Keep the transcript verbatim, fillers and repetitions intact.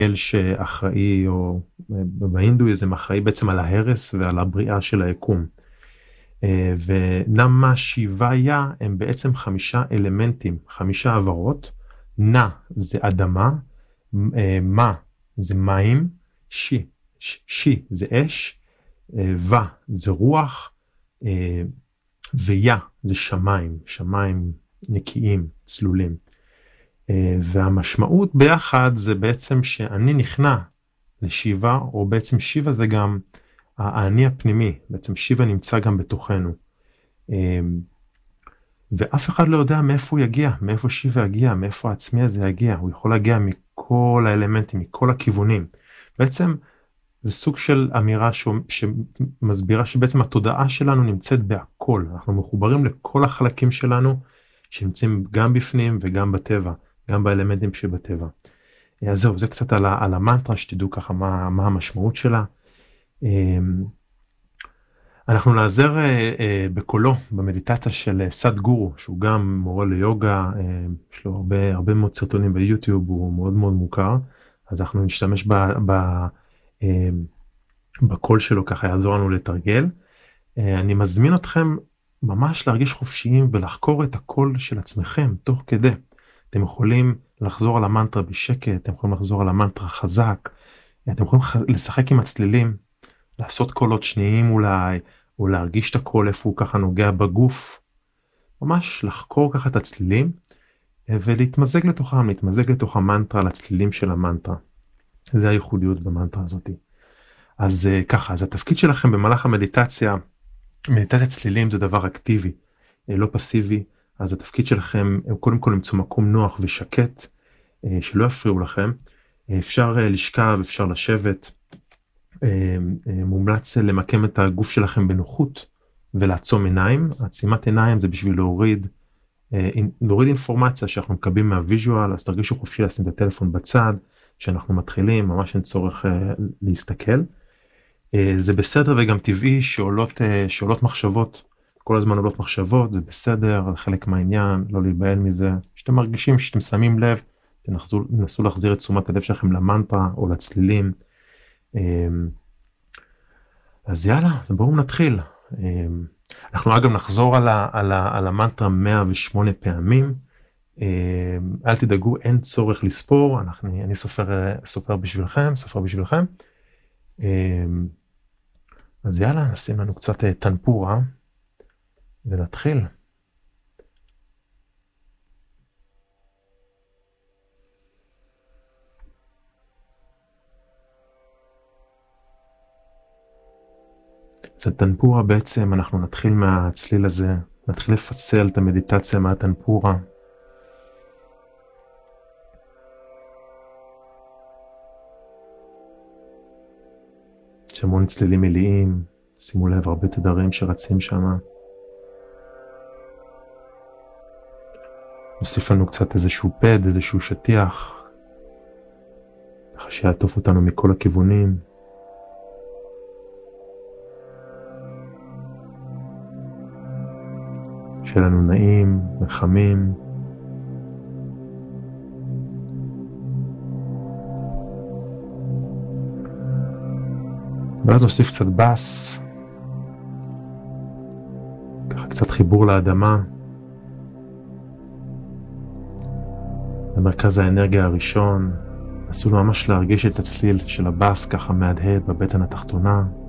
אל שאחראי, או בהינדואיזם אחראי בעצם על ההרס ועל הבריאה של היקום. ונמה שיביה הם בעצם חמישה אלמנטים, חמישה עברות. נא זה אדמה, מה זה מים, שי, שי זה אש, ו זה רוח, ויה זה שמיים, שמיים נקיים, צלולים. והמשמעות ביחד זה בעצם שאני נכנע לשיבה, או בעצם שיבה זה גם האני הפנימי, בעצם שיבה נמצא גם בתוכנו. ואף אחד לא יודע מאיפה הוא יגיע, מאיפה שיבה יגיע, מאיפה העצמי הזה יגיע. הוא יכול להגיע מכל האלמנטים, מכל הכיוונים. בעצם זה סוג של אמירה שמסבירה שבעצם התודעה שלנו נמצאת בהכל. אנחנו מחוברים לכל החלקים שלנו שנמצאים גם בפנים וגם בטבע, גם באלמנטים שבטבע. אז זהו, זה קצת על, על המנטרה, שתדעו ככה מה, מה המשמעות שלה. אנחנו נעזר בקולו במדיטציה של סאד גורו, שהוא גם מורה ליוגה, יש לו הרבה, הרבה מאוד סרטונים ביוטיוב, הוא מאוד מאוד מוכר, אז אנחנו נשתמש ב, ב, בקול שלו, ככה יעזור לנו לתרגל. אני מזמין אתכם ממש להרגיש חופשיים ולחקור את הקול של עצמכם תוך כדי. אתם יכולים לחזור על המנטרה בשקט, אתם יכולים לחזור על המנטרה חזק, אתם יכולים לשחק עם הצלילים, לעשות קולות שניים אולי, או להרגיש את הקול איפה הוא ככה נוגע בגוף. ממש לחקור ככה את הצלילים, ולהתמזג לתוכם, להתמזג לתוך המנטרה, לצלילים של המנטרה. זה הייחודיות במנטרה הזאת. אז ככה, אז התפקיד שלכם במהלך המדיטציה, מדיטציית צלילים זה דבר אקטיבי, לא פסיבי, אז התפקיד שלכם קודם כל למצוא מקום נוח ושקט, שלא יפריעו לכם. אפשר לשכב, אפשר לשבת, מומלץ למקם את הגוף שלכם בנוחות ולעצום עיניים. עצימת עיניים זה בשביל להוריד, להוריד אינפורמציה שאנחנו מקבלים מהוויז'ואל, אז תרגישו חופשי לשים את הטלפון בצד, שאנחנו מתחילים, ממש אין צורך להסתכל. זה בסדר וגם טבעי שעולות, שעולות מחשבות, כל הזמן עולות מחשבות, זה בסדר, זה חלק מהעניין, לא להיבהל מזה. שאתם מרגישים שאתם שמים לב, תנסו, תנסו להחזיר את תשומת הלב שלכם למנטרה או לצלילים. אז יאללה, אז בואו נתחיל. אנחנו אגב נחזור על, ה, על, ה, על המנטרה מאה ושמונה פעמים. אל תדאגו, אין צורך לספור, אנחנו, אני סופר, סופר בשבילכם, סופר בשבילכם. אז יאללה, נשים לנו קצת טנפורה, ונתחיל. אז הטנפורה בעצם, אנחנו נתחיל מהצליל הזה, נתחיל לפצל את המדיטציה מהטנפורה. יש המון צלילים מלאים, שימו לב, הרבה תדרים שרצים שם. נוסיף לנו קצת איזשהו פד, איזשהו שטיח, ככה שיעטוף אותנו מכל הכיוונים. שיהיה לנו נעים, וחמים. ואז נוסיף קצת בס, ככה קצת חיבור לאדמה. במרכז האנרגיה הראשון, נסו ממש להרגיש את הצליל של הבס ככה מהדהד בבטן התחתונה.